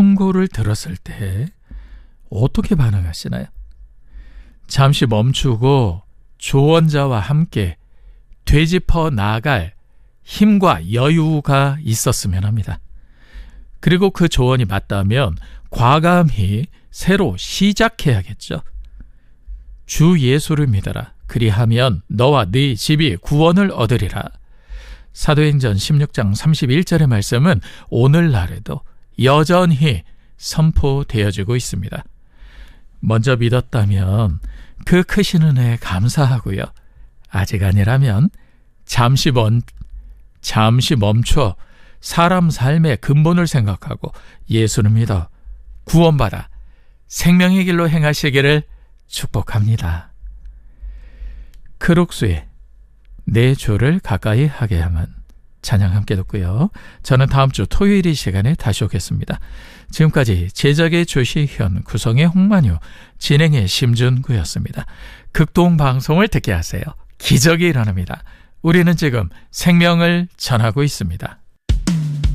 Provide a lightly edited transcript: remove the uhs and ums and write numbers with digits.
충고를 들었을 때 어떻게 반응하시나요? 잠시 멈추고 조언자와 함께 되짚어 나아갈 힘과 여유가 있었으면 합니다. 그리고 그 조언이 맞다면 과감히 새로 시작해야겠죠. 주 예수를 믿어라. 그리하면 너와 네 집이 구원을 얻으리라. 사도행전 16장 31절의 말씀은 오늘날에도 여전히 선포되어지고 있습니다. 먼저 믿었다면 그 크신 은혜에 감사하고요. 아직 아니라면 잠시 멈춰 사람 삶의 근본을 생각하고 예수를 믿어 구원받아 생명의 길로 행하시기를 축복합니다. 크룩스의 내 주를 가까이 하게 함은 찬양 함께 듣고요. 저는 다음 주 토요일 이 시간에 다시 오겠습니다. 지금까지 제작의 조시현, 구성의 홍만유, 진행의 심준구였습니다. 극동방송을 듣게 하세요. 기적이 일어납니다. 우리는 지금 생명을 전하고 있습니다.